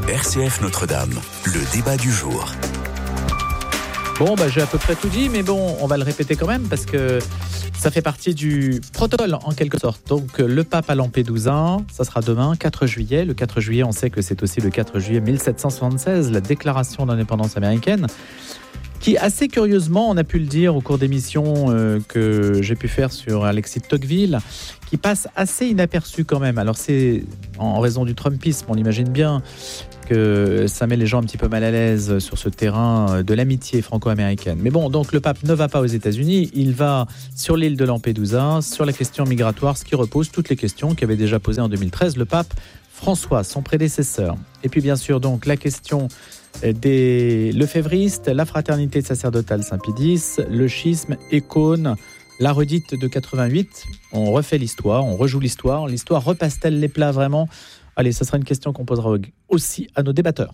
RCF Notre-Dame, le débat du jour. Bon, j'ai à peu près tout dit, mais bon, on va le répéter quand même parce que ça fait partie du protocole en quelque sorte. Donc le pape à Lampedusa, ça sera demain, 4 juillet. Le 4 juillet, on sait que c'est aussi le 4 juillet 1776, la déclaration d'indépendance américaine, qui assez curieusement, on a pu le dire au cours d'émissions que j'ai pu faire sur Alexis de Tocqueville, qui passe assez inaperçu quand même. Alors c'est en raison du Trumpisme, on l'imagine bien, que ça met les gens un petit peu mal à l'aise sur ce terrain de l'amitié franco-américaine. Mais bon, donc le pape ne va pas aux États-Unis, il va sur l'île de Lampedusa, sur la question migratoire, ce qui repose toutes les questions qu'avait déjà posées en 2013 le pape François, son prédécesseur. Et puis bien sûr donc la question des lefévristes, la fraternité sacerdotale Saint-Pie-X, le schisme, Écône, la redite de 88. On refait l'histoire, on rejoue l'histoire. L'histoire repasse-t-elle les plats vraiment ? Allez, ce sera une question qu'on posera aussi à nos débatteurs.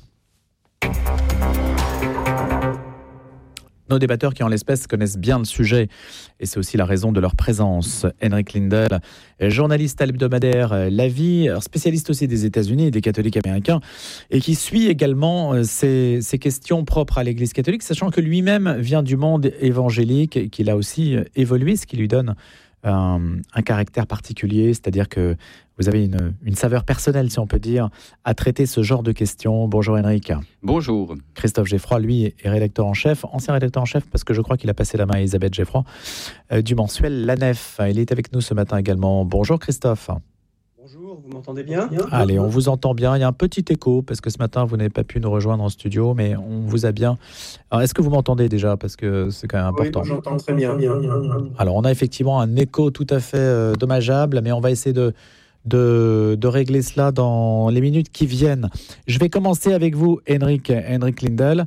Nos débatteurs qui, en l'espèce, connaissent bien le sujet. Et c'est aussi la raison de leur présence. Henrik Lindell, journaliste à l'hebdomadaire La Vie, spécialiste aussi des États-Unis et des catholiques américains, et qui suit également ces questions propres à l'Église catholique, sachant que lui-même vient du monde évangélique et qu'il a aussi évolué, ce qui lui donne un caractère particulier, c'est-à-dire que vous avez une saveur personnelle, si on peut dire, à traiter ce genre de questions. Bonjour Henrik. Bonjour. Christophe Geffroy, lui, est rédacteur en chef, ancien rédacteur en chef, parce que je crois qu'il a passé la main à Elisabeth Geffroy, du mensuel La Nef. Il est avec nous ce matin également. Bonjour Christophe. Bonjour, vous m'entendez bien ? Allez, on vous entend bien. Il y a un petit écho, parce que ce matin, vous n'avez pas pu nous rejoindre en studio, mais on vous a bien. Alors, est-ce que vous m'entendez déjà ? Parce que c'est quand même important. Oui, j'entends très bien. Alors, on a effectivement un écho tout à fait dommageable, mais on va essayer de régler cela dans les minutes qui viennent. Je vais commencer avec vous, Henrik Lindell.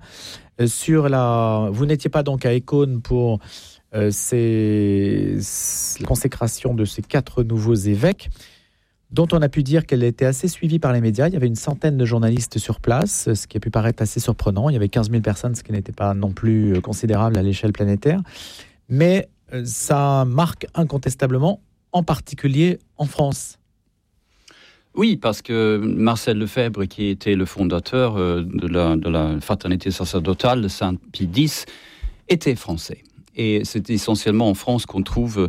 Vous n'étiez pas donc à Écône pour la consécration de ces 4 nouveaux évêques, dont on a pu dire qu'elle était assez suivie par les médias. Il y avait une centaine de journalistes sur place, ce qui a pu paraître assez surprenant. Il y avait 15 000 personnes, ce qui n'était pas non plus considérable à l'échelle planétaire. Mais ça marque incontestablement, en particulier en France. Oui, parce que Marcel Lefebvre, qui était le fondateur de la fraternité sacerdotale Saint-Pie-X, était français. Et c'est essentiellement en France qu'on trouve,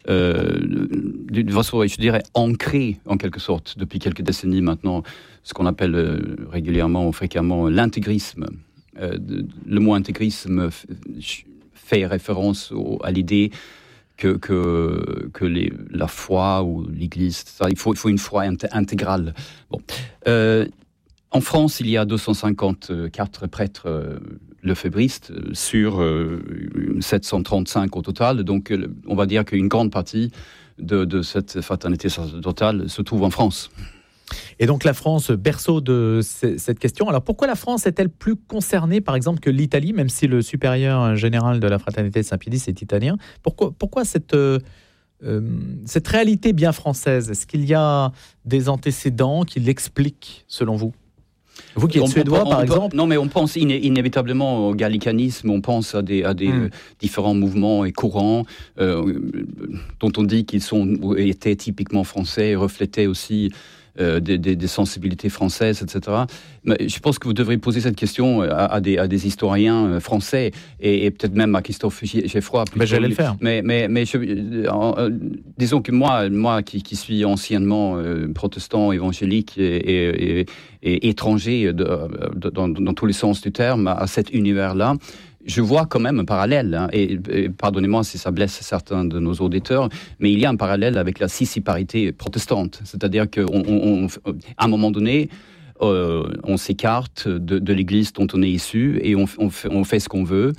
d'une façon, je dirais, ancré, en quelque sorte, depuis quelques décennies maintenant, ce qu'on appelle régulièrement ou fréquemment l'intégrisme. Le mot intégrisme fait référence à l'idée que la foi ou l'Église, il faut une foi intégrale. Bon. En France, il y a 254 prêtres lefébristes sur 735 au total. Donc, on va dire qu'une grande partie de cette fraternité sacerdotale se trouve en France. Et donc la France, berceau de cette question. Alors pourquoi la France est-elle plus concernée, par exemple, que l'Italie, même si le supérieur général de la fraternité Saint-Pie-X est italien ? Pourquoi cette réalité bien française ? Est-ce qu'il y a des antécédents qui l'expliquent, selon vous ? Vous qui êtes suédois, par exemple. Non, mais on pense inévitablement au gallicanisme, on pense à des différents mouvements et courants dont on dit qu'ils étaient typiquement français et reflétaient aussi des sensibilités françaises, etc. Mais je pense que vous devrez poser cette question à des historiens français et peut-être même à Christophe Geffroy. J'allais le faire. Mais disons que moi qui suis anciennement protestant, évangélique et étranger dans tous les sens du terme à cet univers-là, je vois quand même un parallèle, et pardonnez-moi si ça blesse certains de nos auditeurs, mais il y a un parallèle avec la scissiparité protestante. C'est-à-dire qu'à un moment donné, on s'écarte de l'Église dont on est issu et on fait ce qu'on veut.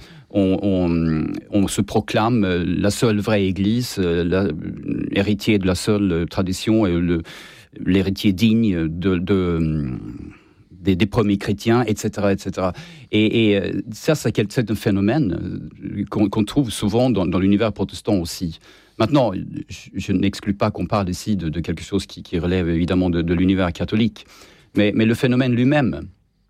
On se proclame la seule vraie Église, l'héritier de la seule tradition et l'héritier digne des premiers chrétiens, etc., etc. Et ça, c'est un phénomène qu'on trouve souvent dans l'univers protestant aussi. Maintenant, je n'exclus pas qu'on parle ici de quelque chose qui relève évidemment de l'univers catholique, mais le phénomène lui-même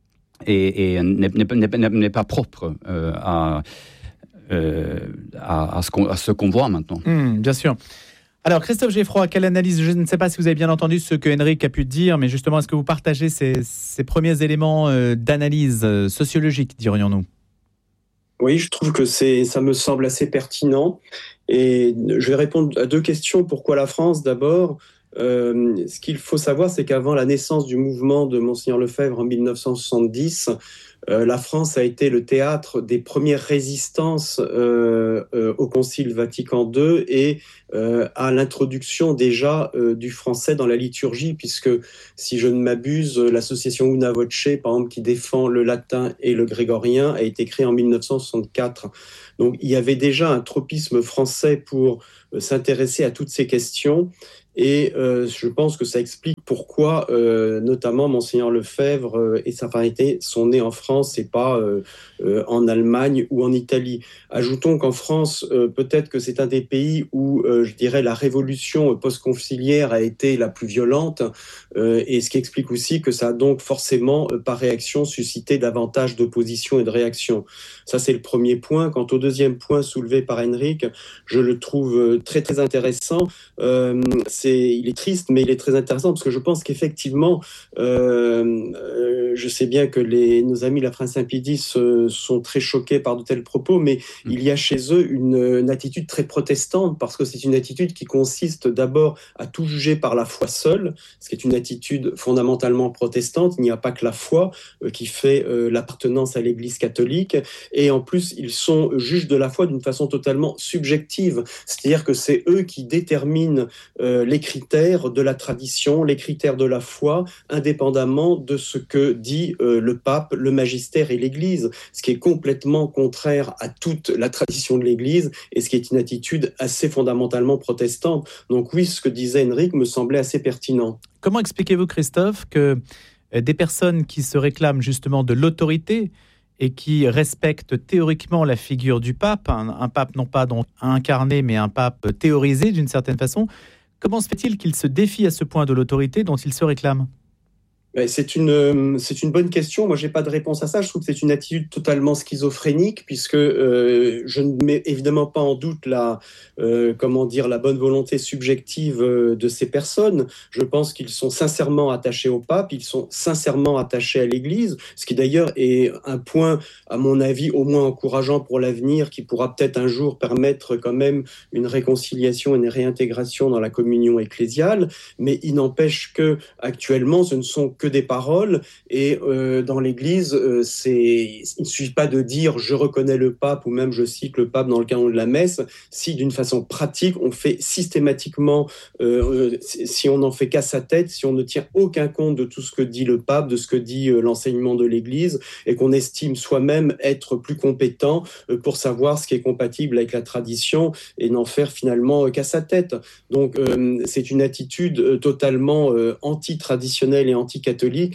n'est pas propre à ce qu'on voit maintenant. Bien sûr. Alors, Christophe Geffroy, quelle analyse? Je ne sais pas si vous avez bien entendu ce que Henrik a pu dire, mais justement, est-ce que vous partagez ces premiers éléments d'analyse sociologique, dirions-nous? Oui, je trouve que ça me semble assez pertinent. Et je vais répondre à deux questions. Pourquoi la France d'abord? Ce qu'il faut savoir, c'est qu'avant la naissance du mouvement de Monseigneur Lefebvre en 1970, la France a été le théâtre des premières résistances au Concile Vatican II et à l'introduction déjà du français dans la liturgie, puisque si je ne m'abuse, l'association Una Voce, par exemple, qui défend le latin et le grégorien, a été créée en 1964. Donc il y avait déjà un tropisme français pour s'intéresser à toutes ces questions. Et je pense que ça explique pourquoi, notamment, Monseigneur Lefebvre et sa fraternité sont nés en France et pas en Allemagne ou en Italie. Ajoutons qu'en France, peut-être que c'est un des pays où, je dirais, la révolution post-conciliaire a été la plus violente, et ce qui explique aussi que ça a donc forcément, par réaction, suscité davantage d'opposition et de réaction. Ça, c'est le premier point. Quant au deuxième point soulevé par Henrik, je le trouve très, très intéressant. Il est triste, mais il est très intéressant parce que je pense qu'effectivement, je sais bien que nos amis la France Saint-Pédis sont très choqués par de tels propos, mais il y a chez eux une attitude très protestante, parce que c'est une attitude qui consiste d'abord à tout juger par la foi seule, ce qui est une attitude fondamentalement protestante. Il n'y a pas que la foi qui fait l'appartenance à l'Église catholique, et en plus, ils sont juges de la foi d'une façon totalement subjective, c'est-à-dire que c'est eux qui déterminent les critères de la tradition, les critères de la foi, indépendamment de ce que dit le pape, le magistère et l'Église, ce qui est complètement contraire à toute la tradition de l'Église et ce qui est une attitude assez fondamentalement protestante. Donc oui, ce que disait Henrik me semblait assez pertinent. Comment expliquez-vous, Christophe, que des personnes qui se réclament justement de l'autorité et qui respectent théoriquement la figure du pape, un pape non pas donc incarné, mais un pape théorisé d'une certaine façon, comment se fait-il qu'il se défie à ce point de l'autorité dont il se réclame ? C'est une bonne question. Moi, j'ai pas de réponse à ça. Je trouve que c'est une attitude totalement schizophrénique, puisque je ne mets évidemment pas en doute la bonne volonté subjective de ces personnes. Je pense qu'ils sont sincèrement attachés au pape, ils sont sincèrement attachés à l'Église, ce qui d'ailleurs est un point, à mon avis, au moins encourageant pour l'avenir, qui pourra peut-être un jour permettre quand même une réconciliation et une réintégration dans la communion ecclésiale. Mais il n'empêche que actuellement, ce ne sont que des paroles, et dans l'Église, il ne suffit pas de dire « je reconnais le pape » ou même « je cite le pape dans le canon de la messe », si d'une façon pratique, on fait systématiquement, si on n'en fait qu'à sa tête, si on ne tient aucun compte de tout ce que dit le pape, de ce que dit l'enseignement de l'Église, et qu'on estime soi-même être plus compétent pour savoir ce qui est compatible avec la tradition et n'en faire finalement qu'à sa tête. Donc c'est une attitude totalement anti-traditionnelle et anti-catholique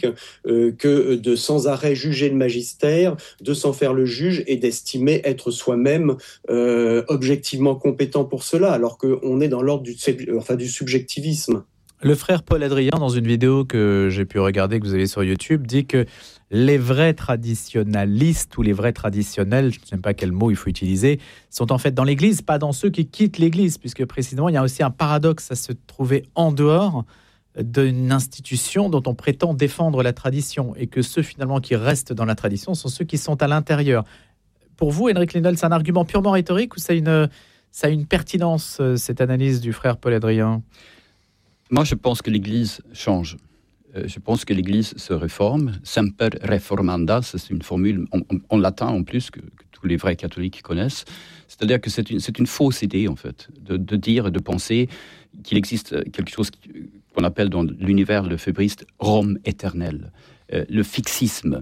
que de sans arrêt juger le magistère, de s'en faire le juge et d'estimer être soi-même objectivement compétent pour cela, alors qu'on est dans l'ordre du subjectivisme. Le frère Paul Adrien, dans une vidéo que j'ai pu regarder, que vous avez sur YouTube, dit que les vrais traditionnalistes ou les vrais traditionnels, je ne sais pas quel mot il faut utiliser, sont en fait dans l'Église, pas dans ceux qui quittent l'Église, puisque précisément, il y a aussi un paradoxe à se trouver en dehors d'une institution dont on prétend défendre la tradition, et que ceux finalement qui restent dans la tradition sont ceux qui sont à l'intérieur. Pour vous, Henrik Lindahl, c'est un argument purement rhétorique ou ça a une pertinence, cette analyse du frère Paul Adrien ? Moi, je pense que l'Église change. Je pense que l'Église se réforme. Semper reformanda, c'est une formule en latin en plus que tous les vrais catholiques connaissent. C'est-à-dire que c'est une fausse idée, en fait, de dire et de penser qu'il existe quelque chose qu'on appelle dans l'univers lefébriste Rome éternelle. Le fixisme.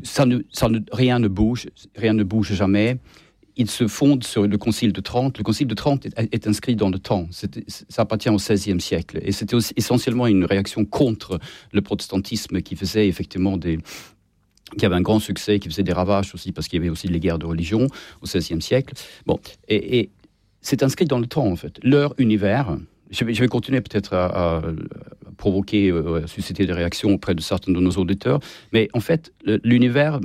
Rien ne bouge jamais. Il se fonde sur le Concile de Trente. Le Concile de Trente est inscrit dans le temps. Ça appartient au XVIe siècle. Et c'était aussi essentiellement une réaction contre le protestantisme qui faisait effectivement qui avait un grand succès, qui faisait des ravages aussi, parce qu'il y avait aussi les guerres de religion au XVIe siècle. Bon, et c'est inscrit dans le temps, en fait. Leur univers, je vais continuer peut-être à provoquer, à susciter des réactions auprès de certains de nos auditeurs, mais en fait, l'univers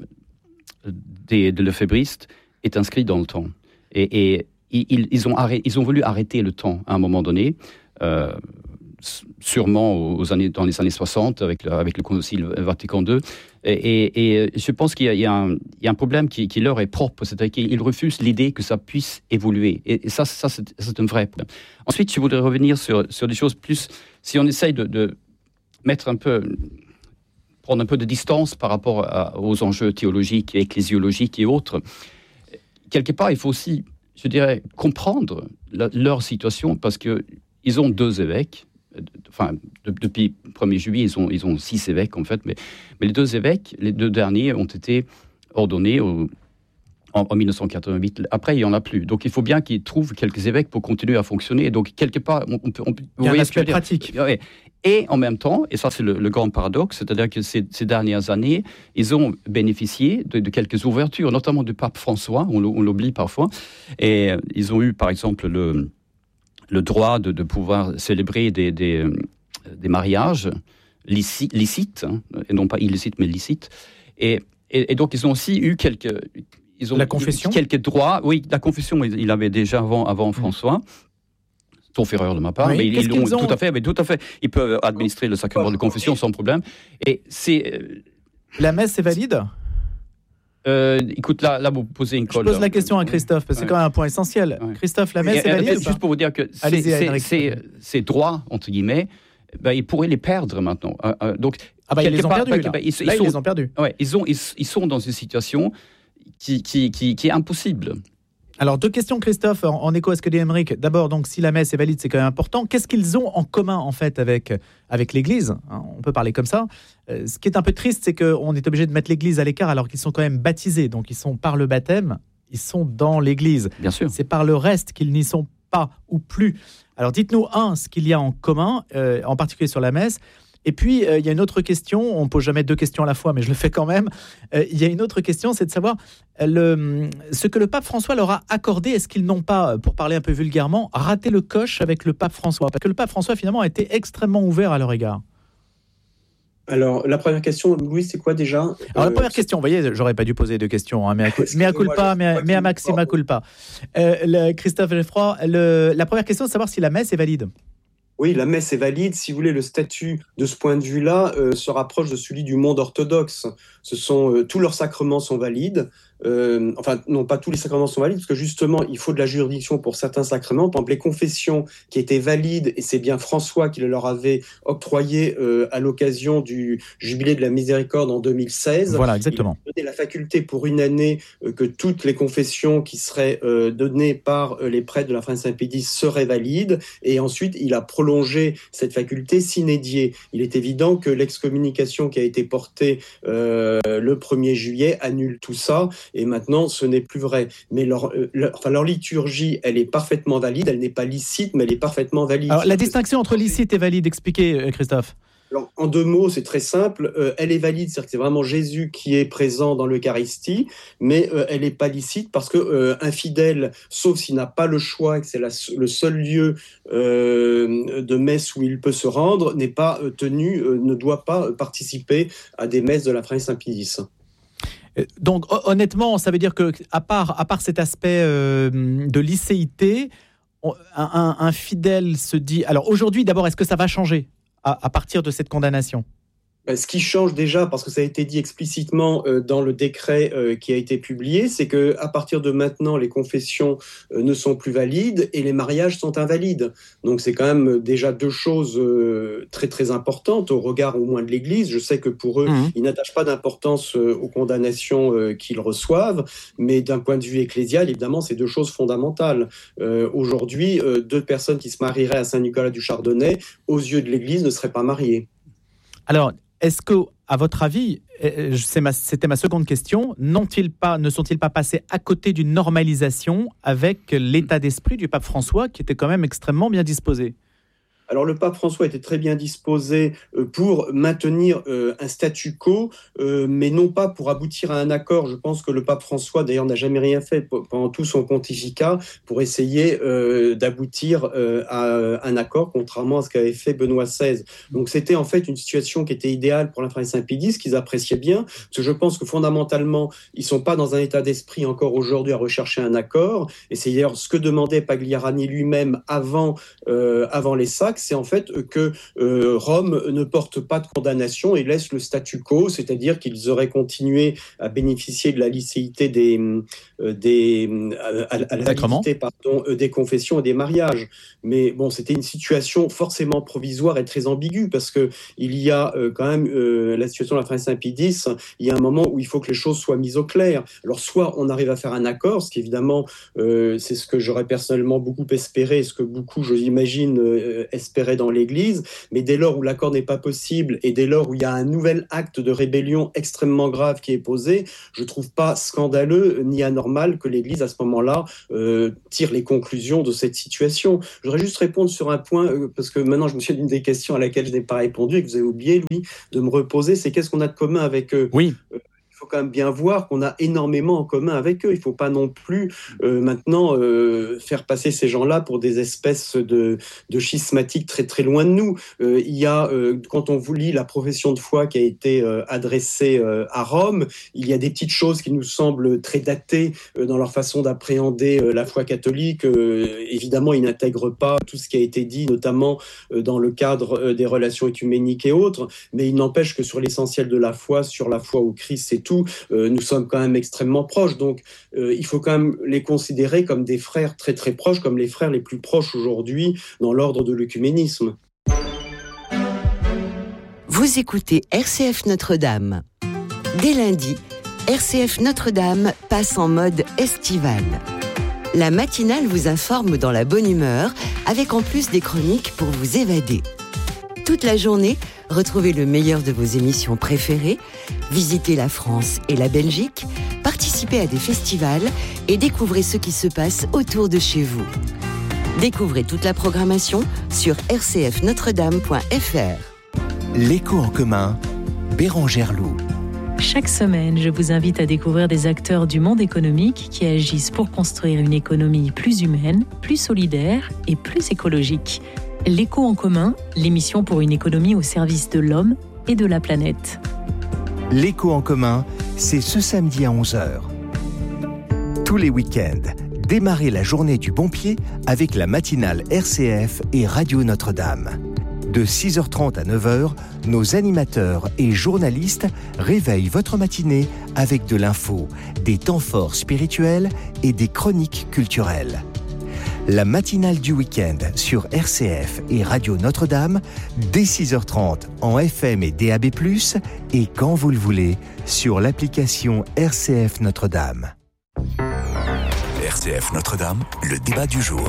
de lefébristes est inscrit dans le temps. Et ils ont voulu arrêter le temps à un moment donné sûrement dans les années 60 avec le Concile Vatican II. Et je pense qu'il y a un problème qui leur est propre, c'est-à-dire qu'ils refusent l'idée que ça puisse évoluer. Et ça c'est un vrai problème. Ensuite, je voudrais revenir sur des choses plus... Si on essaye de prendre un peu de distance par rapport aux enjeux théologiques, ecclésiologiques et autres, quelque part, il faut aussi, je dirais, comprendre leur situation, parce qu'ils ont 2 évêques. Enfin, depuis le 1er juillet, ils ont 6 évêques, en fait, mais les 2 évêques, les 2 derniers, ont été ordonnés en 1988. Après, il n'y en a plus. Donc, il faut bien qu'ils trouvent quelques évêques pour continuer à fonctionner. Donc, quelque part, on peut il y a un aspect pratique. Ouais. Et en même temps, et ça c'est le grand paradoxe, c'est-à-dire que ces dernières années, ils ont bénéficié de quelques ouvertures, notamment du pape François, on l'oublie parfois, et ils ont eu par exemple le droit de pouvoir célébrer des mariages licites, hein, et non pas illicites mais licites, et donc ils ont aussi eu quelques droits. Oui, la confession, il avait déjà avant François. Sauf erreur de ma part, mais ils l'ont tout à fait. Ils peuvent administrer le sacrement de confession sans problème. Et c'est... La messe est valide ? Écoute, là, vous posez une colle. Je pose la question à Christophe, parce que c'est quand même un point essentiel. Ouais. Christophe, la messe est valide ou pas ? Juste pour vous dire que ces droits, entre guillemets, ils pourraient les perdre maintenant. Donc, ils les ont perdus, là. Ils les ont perdus. Ouais, ils sont dans une situation qui est impossible. Alors, 2 questions, Christophe, en écho à ce que dit Aymeric. D'abord, donc, si la messe est valide, c'est quand même important. Qu'est-ce qu'ils ont en commun, en fait, avec l'Église ? On peut parler comme ça. Ce qui est un peu triste, c'est qu'on est obligé de mettre l'Église à l'écart alors qu'ils sont quand même baptisés. Donc, ils sont par le baptême, ils sont dans l'Église. Bien sûr. C'est par le reste qu'ils n'y sont pas ou plus. Alors, dites-nous, ce qu'il y a en commun, en particulier sur la messe. Et puis, il y a une autre question, on ne pose jamais 2 questions à la fois, mais je le fais quand même. Il y a une autre question, c'est de savoir ce que le pape François leur a accordé. Est-ce qu'ils n'ont pas, pour parler un peu vulgairement, raté le coche avec le pape François ? Parce que le pape François, finalement, a été extrêmement ouvert à leur égard. Alors, la première question, Louis, c'est quoi déjà ? Alors, la première question, vous voyez, j'aurais pas dû poser 2 questions, hein, mais à culpa, mais à maxima culpa. Christophe Geffroy, la première question, c'est de savoir si la messe est valide. Oui, la messe est valide. Si vous voulez, le statut de ce point de vue-là se rapproche de celui du monde orthodoxe. Tous leurs sacrements sont valides. Enfin, non, pas tous les sacrements sont valides, parce que justement, il faut de la juridiction pour certains sacrements. Par exemple, les confessions qui étaient valides, et c'est bien François qui le leur avait octroyé à l'occasion du jubilé de la miséricorde en 2016. Voilà, exactement. Il a donné la faculté pour une année que toutes les confessions qui seraient données par les prêtres de la Fraternité Saint-Pédis seraient valides, et ensuite, il a prolongé cette faculté sine die. Il est évident que l'excommunication qui a été portée le 1er juillet annule tout ça, et maintenant, ce n'est plus vrai. Mais leur liturgie, elle est parfaitement valide. Elle n'est pas licite, mais elle est parfaitement valide. Alors, la distinction entre licite et valide, expliquez, Christophe. Alors, en 2 mots, c'est très simple. Elle est valide, c'est-à-dire que c'est vraiment Jésus qui est présent dans l'Eucharistie, mais elle n'est pas licite parce qu'un fidèle, sauf s'il n'a pas le choix, que c'est le seul lieu de messe où il peut se rendre, n'est pas tenu, ne doit pas participer à des messes de la Fraternité Saint-Pédis. Donc honnêtement, ça veut dire que à part cet aspect de licéité, un fidèle se dit... Alors aujourd'hui, d'abord, est-ce que ça va changer à partir de cette condamnation ? Ce qui change déjà, parce que ça a été dit explicitement dans le décret qui a été publié, c'est qu'à partir de maintenant, les confessions ne sont plus valides et les mariages sont invalides. Donc c'est quand même déjà 2 choses très très importantes au regard au moins de l'Église. Je sais que pour eux, ils n'attachent pas d'importance aux condamnations qu'ils reçoivent, mais d'un point de vue ecclésial, évidemment, c'est 2 choses fondamentales. Aujourd'hui, 2 personnes qui se marieraient à Saint-Nicolas du Chardonnay, aux yeux de l'Église, ne seraient pas mariées. Alors, est-ce que, à votre avis, c'était ma seconde question, ne sont-ils pas passés à côté d'une normalisation avec l'état d'esprit du pape François, qui était quand même extrêmement bien disposé ? Alors le pape François était très bien disposé pour maintenir un statu quo, mais non pas pour aboutir à un accord. Je pense que le pape François, d'ailleurs, n'a jamais rien fait pendant tout son pontificat pour essayer d'aboutir à un accord, contrairement à ce qu'avait fait Benoît XVI. Donc c'était en fait une situation qui était idéale pour la fraternité Saint-Pie X, qu'ils appréciaient bien, parce que je pense que fondamentalement, ils ne sont pas dans un état d'esprit encore aujourd'hui à rechercher un accord, et c'est d'ailleurs ce que demandait Pagliarani lui-même avant les sacs, c'est en fait que Rome ne porte pas de condamnation et laisse le statu quo, c'est-à-dire qu'ils auraient continué à bénéficier de la licéité des confessions et des mariages. Mais bon, c'était une situation forcément provisoire et très ambiguë, parce que il y a quand même la situation de la fraternité Saint-Pie-X, il y a un moment où il faut que les choses soient mises au clair. Alors soit on arrive à faire un accord, ce qui évidemment c'est ce que j'aurais personnellement beaucoup espéré, ce que beaucoup, je l'imagine, espéraient dans l'Église, mais dès lors où l'accord n'est pas possible et dès lors où il y a un nouvel acte de rébellion extrêmement grave qui est posé, je ne trouve pas scandaleux ni anormal que l'Église à ce moment-là tire les conclusions de cette situation. Je voudrais juste répondre sur un point, parce que maintenant je me souviens d'une des questions à laquelle je n'ai pas répondu et que vous avez oublié, Louis, de me reposer, c'est qu'est-ce qu'on a de commun avec eux ? Oui. Il faut quand même bien voir qu'on a énormément en commun avec eux. Il ne faut pas non plus maintenant faire passer ces gens-là pour des espèces de schismatiques très très loin de nous. Il y a, quand on vous lit la profession de foi qui a été adressée à Rome, il y a des petites choses qui nous semblent très datées dans leur façon d'appréhender la foi catholique. Évidemment, ils n'intègrent pas tout ce qui a été dit, notamment dans le cadre des relations œcuméniques et autres, mais il n'empêche que sur l'essentiel de la foi, sur la foi au Christ, c'est tout, nous sommes quand même extrêmement proches, donc il faut quand même les considérer comme des frères très très proches, comme les frères les plus proches aujourd'hui dans l'ordre de l'œcuménisme. Vous écoutez RCF Notre-Dame. Dès lundi, RCF Notre-Dame passe en mode estival. La matinale vous informe dans la bonne humeur, avec en plus des chroniques pour vous évader. Toute la journée, retrouvez le meilleur de vos émissions préférées, visitez la France et la Belgique, participez à des festivals et découvrez ce qui se passe autour de chez vous. Découvrez toute la programmation sur rcfnotredame.fr. L'écho en commun, Bérangère Loup. Chaque semaine, je vous invite à découvrir des acteurs du monde économique qui agissent pour construire une économie plus humaine, plus solidaire et plus écologique. L'écho en commun, l'émission pour une économie au service de l'homme et de la planète. L'écho en commun, c'est ce samedi à 11h. Tous les week-ends, démarrez la journée du bon pied avec la matinale RCF et Radio Notre-Dame. De 6h30 à 9h, nos animateurs et journalistes réveillent votre matinée avec de l'info, des temps forts spirituels et des chroniques culturelles. La matinale du week-end sur RCF et Radio Notre-Dame, dès 6h30 en FM et DAB+, et quand vous le voulez, sur l'application RCF Notre-Dame. RCF Notre-Dame, le débat du jour.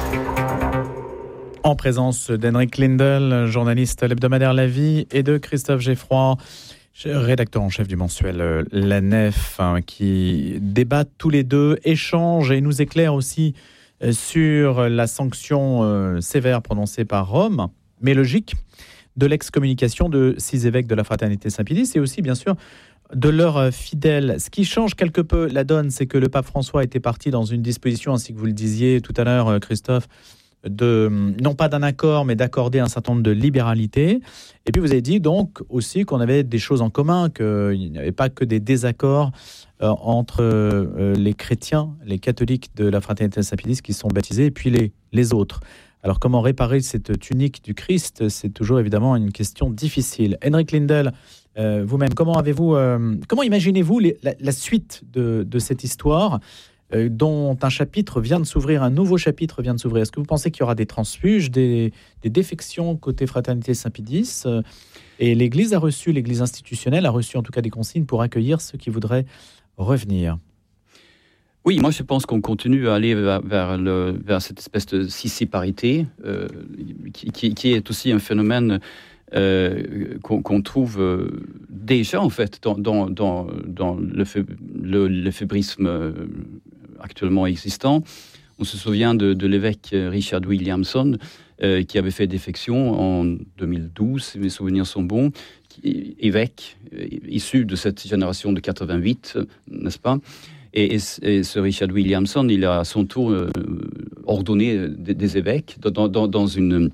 En présence d'Henrik Lindel, journaliste à l'hebdomadaire La Vie, et de Christophe Geffroy, rédacteur en chef du mensuel La Nef, qui débattent tous les deux, échangent et nous éclairent aussi sur la sanction sévère prononcée par Rome, mais logique, de l'excommunication de 6 évêques de la fraternité Saint-Pie-X et aussi, bien sûr, de leurs fidèles. Ce qui change quelque peu la donne, c'est que le pape François était parti dans une disposition, ainsi que vous le disiez tout à l'heure, Christophe, non pas d'un accord, mais d'accorder un certain nombre de libéralités. Et puis vous avez dit donc aussi qu'on avait des choses en commun, qu'il n'y avait pas que des désaccords entre les chrétiens, les catholiques de la fraternité Saint-Pie-X qui sont baptisés, et puis les autres. Alors comment réparer cette tunique du Christ ? C'est toujours évidemment une question difficile. Henrik Lindel, vous-même, comment imaginez-vous la suite de cette histoire dont un chapitre vient de s'ouvrir, un nouveau chapitre vient de s'ouvrir? Est-ce que vous pensez qu'il y aura des transfuges, des défections côté fraternité Saint-Pie-X et l'Église institutionnelle a reçu en tout cas des consignes pour accueillir ceux qui voudraient revenir? Oui, moi je pense qu'on continue à aller vers cette espèce de sissiparité qui est aussi un phénomène qu'on trouve déjà en fait dans l'euphémisme actuellement existant. On se souvient de l'évêque Richard Williamson qui avait fait défection en 2012, si mes souvenirs sont bons, évêque, issu de cette génération de 88, n'est-ce pas ? Et ce Richard Williamson, il a à son tour ordonné des évêques dans une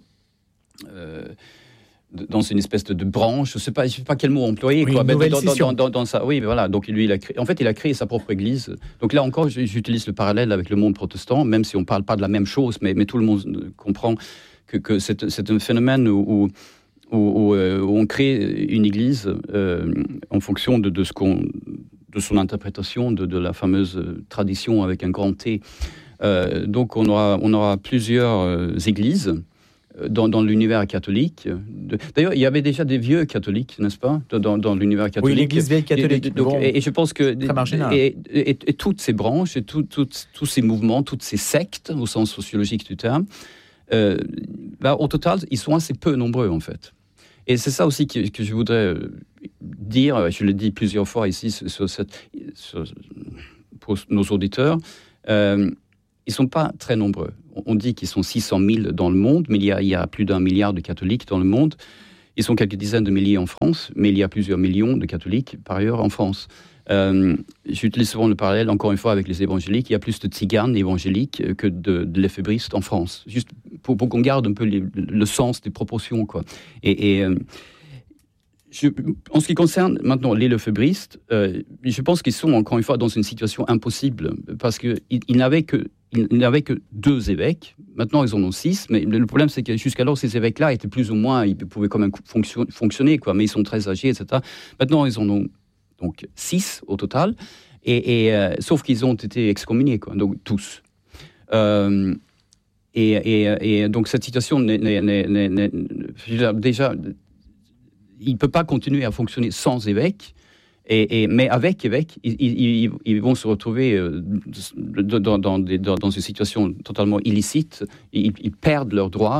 espèce de branche, je ne sais pas quel mot employer. Oui, quoi, une nouvelle scission. Dans ça, oui, mais voilà. Donc lui, il a créé sa propre église. Donc là encore, j'utilise le parallèle avec le monde protestant, même si on ne parle pas de la même chose, mais tout le monde comprend que c'est un phénomène où on crée une église en fonction de son interprétation de la fameuse tradition avec un grand T. Donc on aura plusieurs églises dans l'univers catholique. D'ailleurs, il y avait déjà des vieux catholiques, n'est-ce pas, dans l'univers catholique. Oui, l'église vieille catholique. Et je pense que très marginal. Et toutes ces branches, et tous ces mouvements, toutes ces sectes, au sens sociologique du terme, au total, ils sont assez peu nombreux, en fait. Et c'est ça aussi que je voudrais dire, je l'ai dit plusieurs fois ici pour nos auditeurs, ils ne sont pas très nombreux. On dit qu'ils sont 600 000 dans le monde, mais il y a plus d'1 milliard de catholiques dans le monde. Ils sont quelques dizaines de milliers en France, mais il y a plusieurs millions de catholiques par ailleurs en France. J'utilise souvent le parallèle, encore une fois, avec les évangéliques. Il y a plus de tziganes évangéliques que de léphabristes en France. Juste pour qu'on garde un peu le sens des proportions, quoi. En ce qui concerne maintenant les léphabristes, je pense qu'ils sont encore une fois dans une situation impossible parce qu'ils n'avaient que 2 évêques. Maintenant, ils en ont 6, mais le problème, c'est que jusqu'alors, ces évêques-là étaient plus ou moins, ils pouvaient quand même fonctionner, quoi, mais ils sont très âgés, etc. Maintenant, ils en ont donc 6 au total, sauf qu'ils ont été excommuniés, quoi, donc tous. Et donc cette situation déjà, il ne peut pas continuer à fonctionner sans évêque, mais avec évêque, ils vont se retrouver dans une situation totalement illicite. Ils perdent leur droit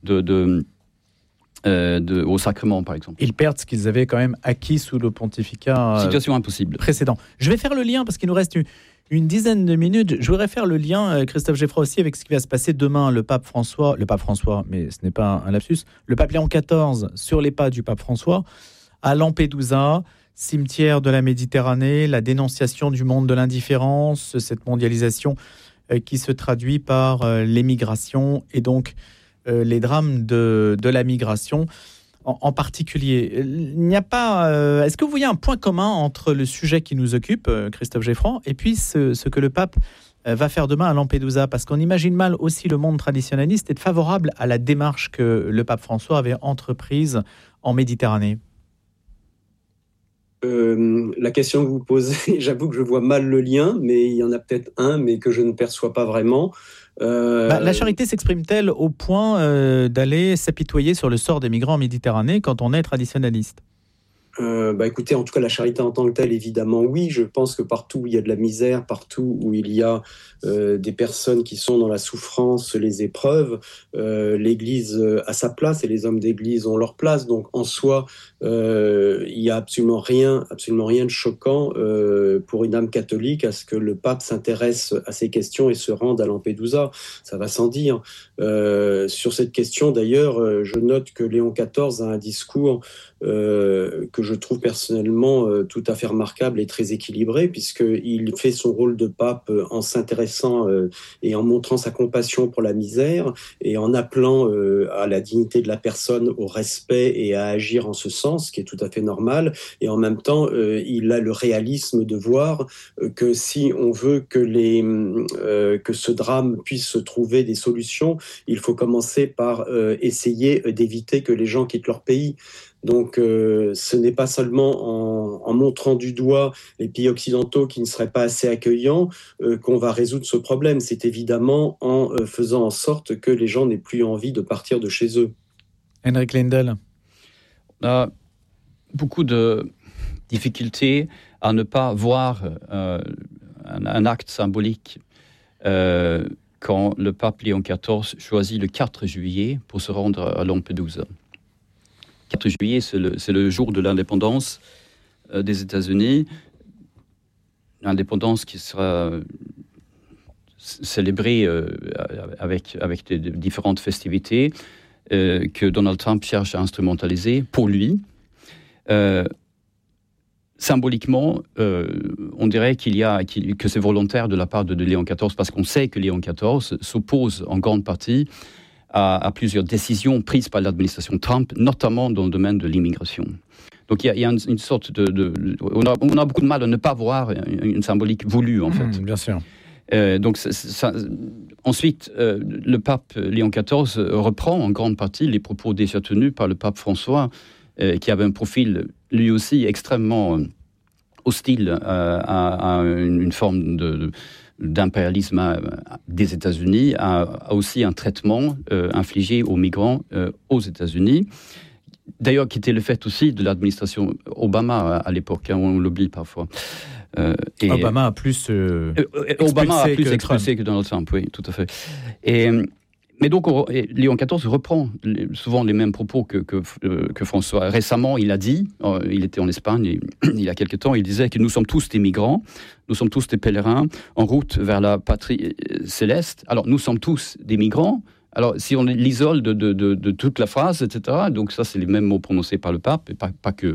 au sacrement, par exemple. Ils perdent ce qu'ils avaient quand même acquis sous le pontificat situation impossible. Précédent. Je vais faire le lien parce qu'il nous reste une dizaine de minutes. Je voudrais faire le lien, Christophe Geffroy aussi, avec ce qui va se passer demain. Le pape François, mais ce n'est pas un lapsus, le pape Léon XIV sur les pas du pape François à Lampedusa, cimetière de la Méditerranée, la dénonciation du monde de l'indifférence, cette mondialisation qui se traduit par l'émigration et donc les drames de la migration en particulier. Il n'y a pas. Est-ce que vous voyez un point commun entre le sujet qui nous occupe, Christophe Geffroy, et puis ce que le pape va faire demain à Lampedusa? Parce qu'on imagine mal aussi le monde traditionnaliste être favorable à la démarche que le pape François avait entreprise en Méditerranée. La question que vous posez, j'avoue que je vois mal le lien, mais il y en a peut-être un, mais que je ne perçois pas vraiment. La charité s'exprime-t-elle au point d'aller s'apitoyer sur le sort des migrants en Méditerranée quand on est traditionnaliste ? Écoutez, en tout cas, la charité en tant que telle, évidemment, oui. Je pense que partout où il y a de la misère, partout où il y a des personnes qui sont dans la souffrance, les épreuves, l'Église a sa place et les hommes d'Église ont leur place. Donc, en soi, il n'y a absolument rien de choquant pour une âme catholique à ce que le pape s'intéresse à ces questions et se rende à Lampedusa. Ça va sans dire. Sur cette question, d'ailleurs, je note que Léon XIV a un discours que je trouve personnellement tout à fait remarquable et très équilibré, puisqu'il fait son rôle de pape en s'intéressant et en montrant sa compassion pour la misère et en appelant à la dignité de la personne, au respect et à agir en ce sens, qui est tout à fait normal. Et en même temps, il a le réalisme de voir que si on veut que ce drame puisse trouver des solutions, il faut commencer par essayer d'éviter que les gens quittent leur pays. Donc, ce n'est pas seulement en montrant du doigt les pays occidentaux qui ne seraient pas assez accueillants qu'on va résoudre ce problème. C'est évidemment en faisant en sorte que les gens n'aient plus envie de partir de chez eux. Henrik Lindell. On a beaucoup de difficultés à ne pas voir un acte symbolique quand le pape Léon XIV choisit le 4 juillet pour se rendre à Lampedusa. 4 juillet, c'est le jour de l'indépendance des États-Unis. L'indépendance qui sera célébré avec des différentes festivités que Donald Trump cherche à instrumentaliser pour lui. Symboliquement, on dirait que c'est volontaire de la part de Léon XIV, parce qu'on sait que Léon XIV s'oppose en grande partie à plusieurs décisions prises par l'administration Trump, notamment dans le domaine de l'immigration. Donc il y a une sorte on a beaucoup de mal à ne pas voir une symbolique voulue, en fait. Bien sûr. Donc ensuite, le pape Léon XIV reprend en grande partie les propos déjà tenus par le pape François, qui avait un profil lui aussi extrêmement hostile à une forme d'impérialisme des États-Unis, a aussi un traitement infligé aux migrants aux États-Unis. D'ailleurs, qui était le fait aussi de l'administration Obama à l'époque, on l'oublie parfois. Obama a plus expulsé que Donald Trump, oui, tout à fait. Mais donc, Léon XIV reprend souvent les mêmes propos que François. Récemment, il a dit, il était en Espagne il y a quelque temps, il disait que nous sommes tous des migrants, nous sommes tous des pèlerins en route vers la patrie céleste. Alors, nous sommes tous des migrants. Alors, si on l'isole de toute la phrase, etc., donc ça, c'est les mêmes mots prononcés par le pape, et pas que